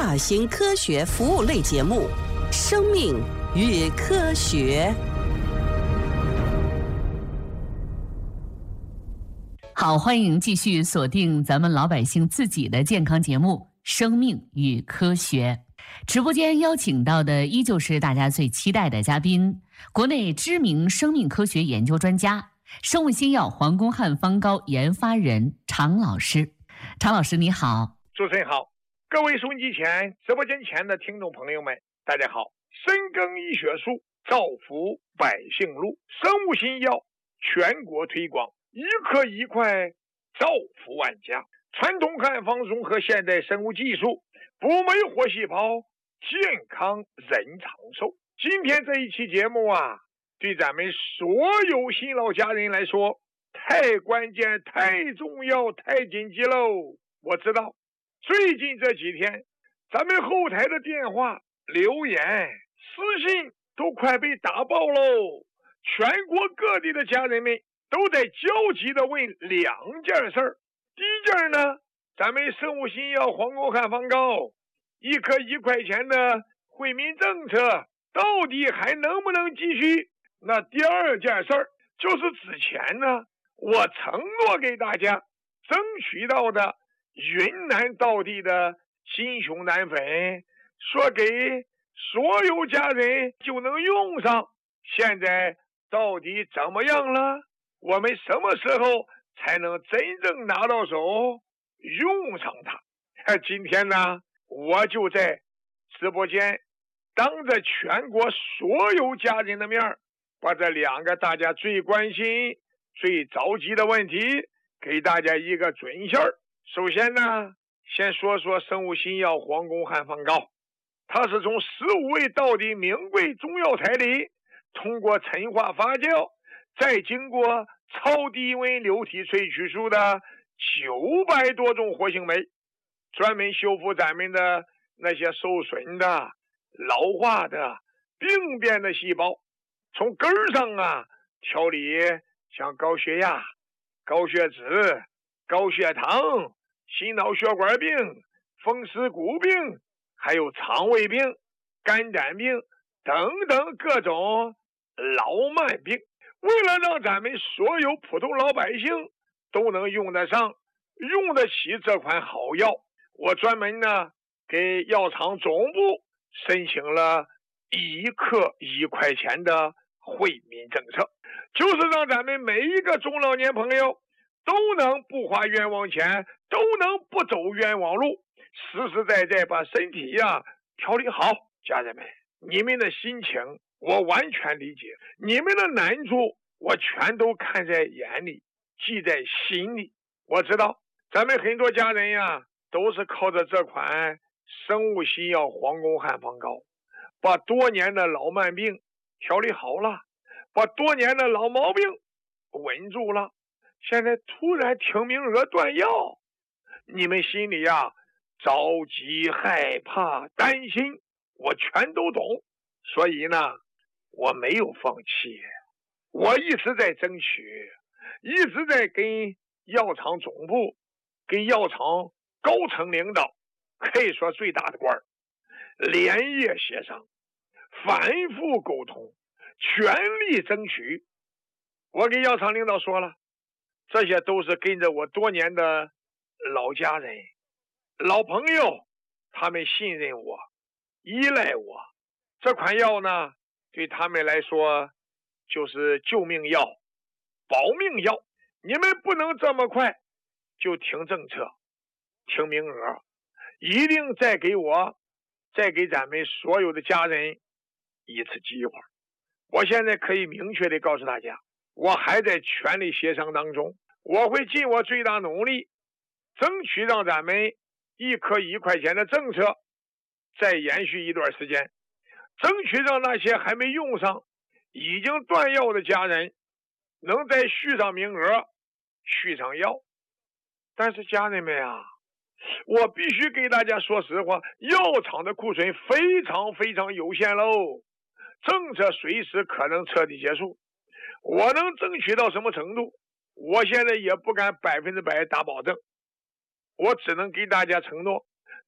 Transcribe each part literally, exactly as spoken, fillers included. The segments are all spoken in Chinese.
大型科学服务类节目《生命与科学》。 好，欢迎继续锁定咱们老百姓自己的健康节目《生命与科学》。直播间邀请到的依旧是大家最期待的嘉宾，国内知名生命科学研究专家、生物新药黄公汉方膏研发人常老师。常老师你好。 主持人好，各位收音机前、直播间前的听众朋友们，大家好。深耕医学术，造福百姓路，生物新药全国推广，一颗一块，造福万家。传统汉方综合现代生物技术，补酶活细胞，健康人长寿。今天这一期节目啊，对咱们所有新老家人来说，太关键、太重要、太紧急喽。我知道，最近这几天，咱们后台的电话、留言、私信都快被打爆喽。全国各地的家人们都在焦急地问两件事儿。第一件呢，咱们生物新药黄公汉方膏一颗一块钱的惠民政策到底还能不能继续？那第二件事儿就是之前呢，我承诺给大家争取到的云南道地的金熊奶粉，说给所有家人就能用上，现在到底怎么样了？我们什么时候才能真正拿到手用上它？今天呢，我就在直播间当着全国所有家人的面，把这两个大家最关心、最着急的问题给大家一个准信儿。首先呢，先说说生物新药黄公汉方膏，它是从十五味道地名贵中药材里通过陈化发酵，再经过超低温流体萃取出的九百多种活性酶，专门修复咱们的那些受损的、老化的、病变的细胞，从根儿上啊调理像高血压、高血脂、高血糖、心脑血管病、风湿骨病，还有肠胃病、肝胆病等等各种老慢病。为了让咱们所有普通老百姓都能用得上、用得起这款好药，我专门呢给药厂总部申请了一克一块钱的惠民政策，就是让咱们每一个中老年朋友都能不花冤枉钱，都能不走冤枉路，实实在在把身体呀、啊、调理好。家人们，你们的心情我完全理解，你们的难处我全都看在眼里，记在心里。我知道咱们很多家人呀，都是靠着这款生物新药黄公汉方膏，把多年的老慢病调理好了，把多年的老毛病稳住了。现在突然听名额断药，你们心里呀着急、害怕、担心，我全都懂。所以呢，我没有放弃，我一直在争取，一直在跟药厂总部、跟药厂高层领导，可以说最大的官儿，连夜协商，反复沟通，全力争取。我跟药厂领导说了，这些都是跟着我多年的老家人、老朋友，他们信任我、依赖我。这款药呢，对他们来说就是救命药、保命药。你们不能这么快就停政策、停名额，一定再给我、再给咱们所有的家人一次机会。我现在可以明确地告诉大家，我还在全力协商当中，我会尽我最大努力，争取让咱们一颗一块钱的政策再延续一段时间，争取让那些还没用上、已经断药的家人能再续上名额、续上药。但是家人们啊，我必须给大家说实话，药厂的库存非常非常有限喽，政策随时可能彻底结束。我能争取到什么程度，我现在也不敢百分之百打保证，我只能给大家承诺，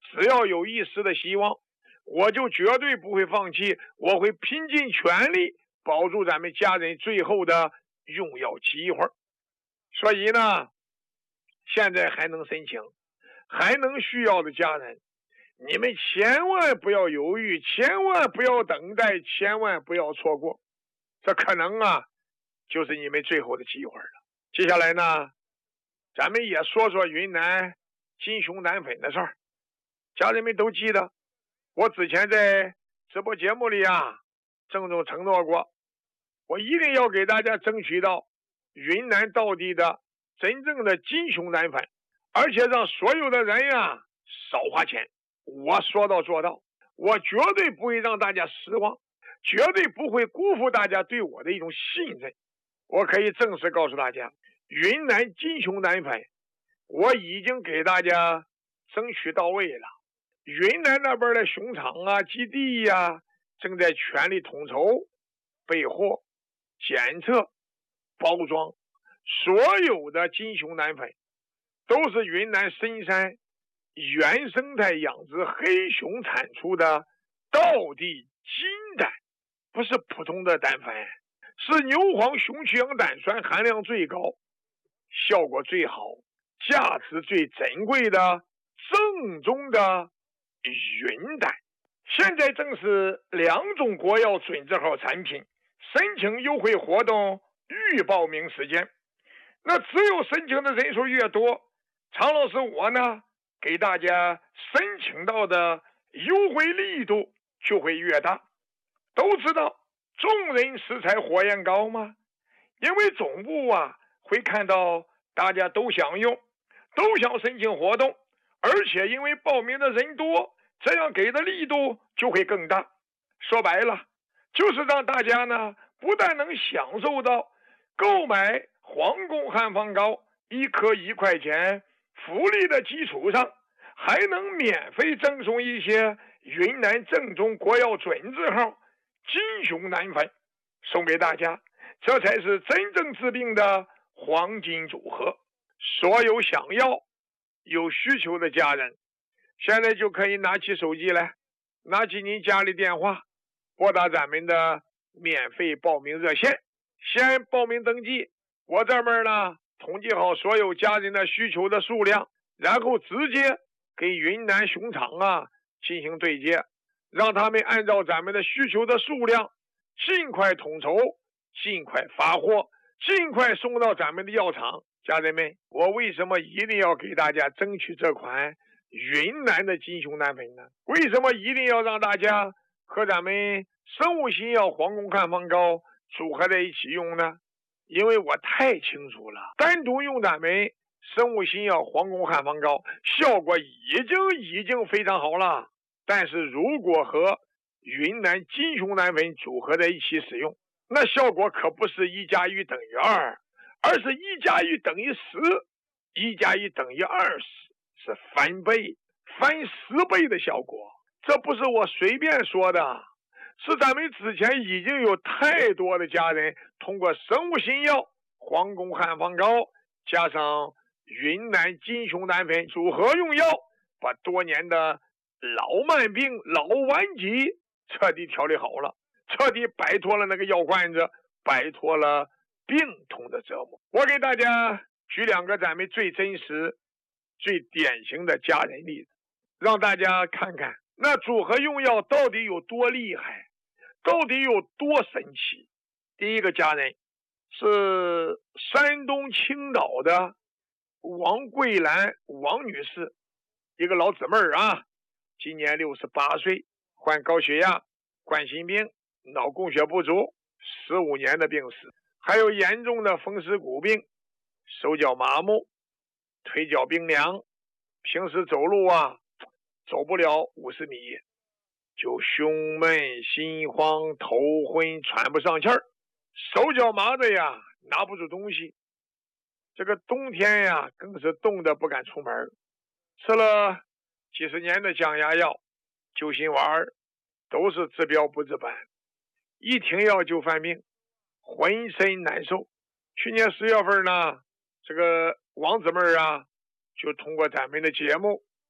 只要有一丝的希望，我就绝对不会放弃，我会拼尽全力保住咱们家人最后的用药机会。所以呢，现在还能申请，还能需要的家人，你们千万不要犹豫，千万不要等待，千万不要错过，这可能啊就是你们最后的机会了。接下来呢，咱们也说说云南金熊胆粉的事儿。家人们都记得，我之前在直播节目里啊郑重承诺过，我一定要给大家争取到云南道地的真正的金熊胆粉，而且让所有的人呀少花钱。我说到做到，我绝对不会让大家失望，绝对不会辜负大家对我的一种信任。我可以正式告诉大家，云南金熊胆粉我已经给大家争取到位了。云南那边的熊场啊、基地呀、啊，正在全力统筹、备货、检测、包装。所有的金熊胆粉都是云南深山原生态养殖黑熊产出的道地金胆，不是普通的胆粉，是牛黄熊曲氧胆酸含量最高、效果最好、价值最珍贵的正宗的云胆。现在正是两种国药准字号产品申请优惠活动预报名时间。那只有申请的人数越多，常老师我呢给大家申请到的优惠力度就会越大。都知道众人拾柴火焰高吗？因为总部啊会看到大家都想用，都想申请活动，而且因为报名的人多，这样给的力度就会更大。说白了，就是让大家呢不但能享受到购买皇宫汉方膏一颗一块钱福利的基础上，还能免费赠送一些云南正宗国药准字号金熊胆粉送给大家，这才是真正治病的黄金组合。所有想要有需求的家人，现在就可以拿起手机来，拿起您家里电话，拨打咱们的免费报名热线，先报名登记。我这边呢统计好所有家人的需求的数量，然后直接给云南熊场啊进行对接，让他们按照咱们的需求的数量尽快统筹，尽快发货，尽快送到咱们的药厂。家人们，我为什么一定要给大家争取这款云南的金熊胆粉呢？为什么一定要让大家和咱们生物新药皇宫汉方膏组合在一起用呢？因为我太清楚了，单独用咱们生物新药皇宫汉方膏效果已经已经非常好了，但是如果和云南金熊胆粉组合在一起使用，那效果可不是一加一等于二，而是一加一等于十，一加一等于二十，是翻倍翻十倍的效果。这不是我随便说的，是咱们之前已经有太多的家人通过生物新药皇宫汉方膏加上云南金熊胆粉组合用药，把多年的老慢病老顽疾彻底调理好了，彻底摆脱了那个药罐子，摆脱了病痛的折磨。我给大家举两个咱们最真实最典型的家人例子，让大家看看那组合用药到底有多厉害，到底有多神奇。第一个家人是山东青岛的王桂兰王女士，一个老姊妹儿啊，今年六十八岁，患高血压、冠心病、脑供血不足，十五年的病史，还有严重的风湿骨病，手脚麻木，腿脚冰凉，平时走路啊走不了五十米就胸闷心慌头昏喘不上气儿，手脚麻的呀拿不住东西，这个冬天呀更是冻得不敢出门，吃了几十年的降压药救心丸都是治标不治本，一停药就犯病，浑身难受。去年十月份呢，这个王姊妹啊就通过咱们的节目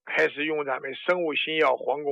开始用咱们生物新药黄